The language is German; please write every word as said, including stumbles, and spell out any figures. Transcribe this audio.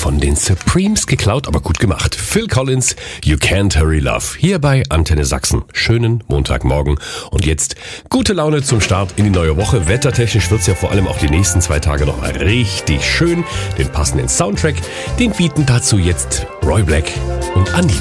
von den Supremes geklaut, aber gut gemacht. Phil Collins, You Can't Hurry Love. Hier bei Antenne Sachsen. Schönen Montagmorgen. Und jetzt gute Laune zum Start in die neue Woche. Wettertechnisch wird's ja vor allem auch die nächsten zwei Tage noch mal richtig schön. Den passenden Soundtrack, den bieten dazu jetzt Roy Black und Anita.